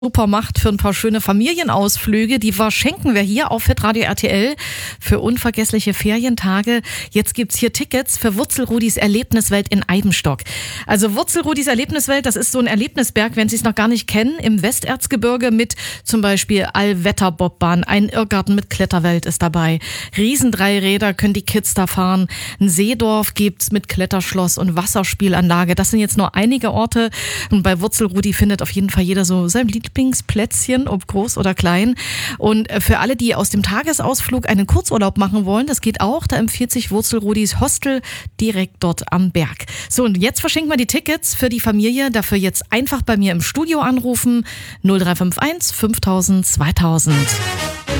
super macht für ein paar schöne Familienausflüge. Die verschenken wir hier auf Hitradio RTL für unvergessliche Ferientage. Jetzt gibt's hier Tickets für Wurzelrudis Erlebniswelt in Eibenstock. Also Wurzelrudis Erlebniswelt, das ist so ein Erlebnisberg, wenn Sie es noch gar nicht kennen, im Westerzgebirge mit zum Beispiel Allwetterbobbahn, ein Irrgarten mit Kletterwelt ist dabei. Riesendreiräder können die Kids da fahren. Ein Seedorf gibt's mit Kletterschloss und Wasserspielanlage. Das sind jetzt nur einige Orte. Und bei Wurzelrudi findet auf jeden Fall jeder so sein Lieblingsplätzchen, ob groß oder klein. Und für alle, die aus dem Tagesausflug einen Kurzurlaub machen wollen, das geht auch. Da empfiehlt sich Wurzelrudis Hostel direkt dort am Berg. So, und jetzt verschenken wir die Tickets für die Familie. Dafür jetzt einfach bei mir im Studio anrufen. 0351 5000 2000.